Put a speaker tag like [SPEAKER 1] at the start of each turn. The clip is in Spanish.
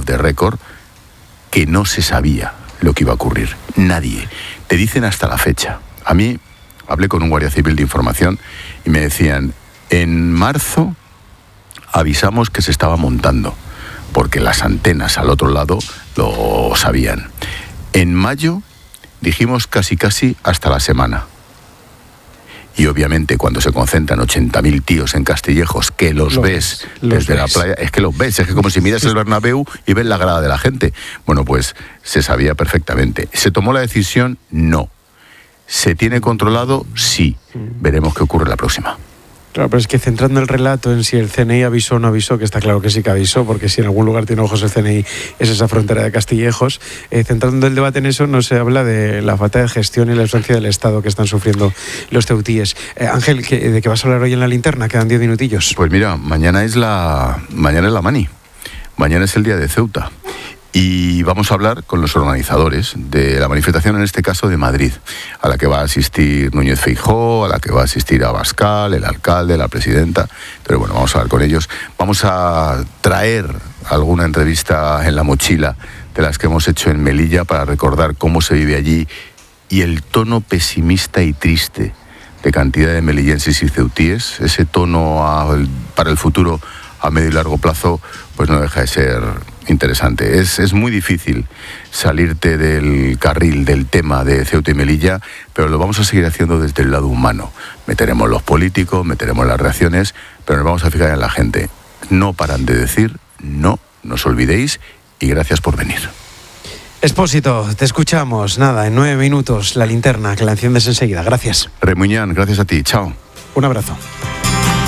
[SPEAKER 1] de récord que no se sabía lo que iba a ocurrir. Nadie. Te dicen hasta la fecha. A mí, hablé con un guardia civil de información y me decían, en marzo avisamos que se estaba montando, porque las antenas al otro lado lo sabían. En mayo dijimos casi hasta la semana. Y obviamente cuando se concentran 80.000 tíos en Castillejos, que los ves desde la playa, es que los ves, es que como si miras el Bernabéu y ves la grada de la gente. Bueno, pues se sabía perfectamente. ¿Se tomó la decisión? No. ¿Se tiene controlado? Sí. Veremos qué ocurre la próxima.
[SPEAKER 2] Claro, pero es que centrando el relato en si el CNI avisó o no avisó, que está claro que sí que avisó, porque si en algún lugar tiene ojos el CNI es esa frontera de Castillejos, centrando el debate en eso, no se habla de la falta de gestión y la ausencia del Estado que están sufriendo los ceutíes. Ángel, ¿de qué vas a hablar hoy en la linterna? Quedan 10 minutillos.
[SPEAKER 1] Pues mira, mañana es la Mani. Mañana es el día de Ceuta. Y vamos a hablar con los organizadores de la manifestación, en este caso de Madrid, a la que va a asistir Núñez Feijóo, a la que va a asistir Abascal, el alcalde, la presidenta. Pero bueno, vamos a hablar con ellos. Vamos a traer alguna entrevista en la mochila de las que hemos hecho en Melilla para recordar cómo se vive allí y el tono pesimista y triste de cantidad de melillenses y ceutíes. Ese tono para el futuro a medio y largo plazo pues no deja de ser interesante. Es muy difícil salirte del carril del tema de Ceuta y Melilla, pero lo vamos a seguir haciendo desde el lado humano. Meteremos los políticos, meteremos las reacciones, pero nos vamos a fijar en la gente. No paran de decir, no os olvidéis y gracias por venir.
[SPEAKER 2] Expósito, te escuchamos. Nada, en 9 minutos, la linterna, que la enciendes enseguida. Gracias.
[SPEAKER 1] Remuñán, gracias a ti. Chao.
[SPEAKER 2] Un abrazo.